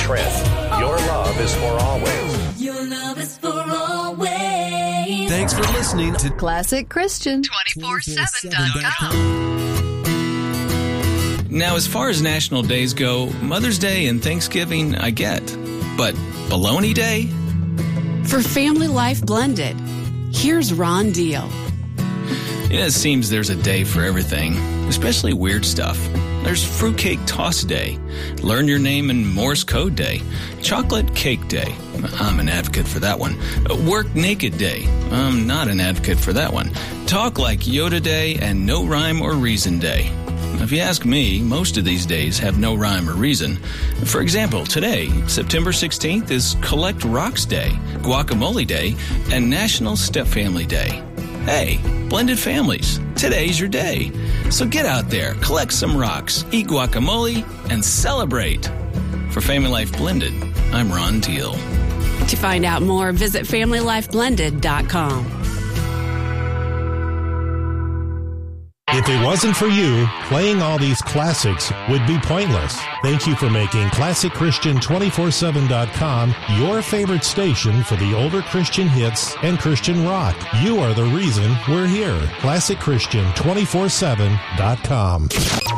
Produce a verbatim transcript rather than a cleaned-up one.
Trent. Your love is for always. Your love is for always. Thanks for listening to Classic Christian two forty-seven dot com. Now, as far as national days go, Mother's Day and Thanksgiving I get. But Bologna Day? For Family Life Blended, here's Ron Deal. You know, it seems there's a day for everything, especially weird stuff. There's Fruitcake Toss Day, Learn Your Name in Morse Code Day, Chocolate Cake Day. I'm an advocate for that one. Work Naked Day. I'm not an advocate for that one. Talk Like Yoda Day and No Rhyme or Reason Day. If you ask me, most of these days have no rhyme or reason. For example, today, September sixteenth, is Collect Rocks Day, Guacamole Day, and National Stepfamily Day. Hey, blended families, today's your day. So get out there, collect some rocks, eat guacamole, and celebrate. For Family Life Blended, I'm Ron Deal. To find out more, visit family life blended dot com. If it wasn't for you, playing all these classics would be pointless. Thank you for making Classic Christian two forty-seven dot com your favorite station for the older Christian hits and Christian rock. You are the reason we're here. Classic Christian two forty-seven dot com.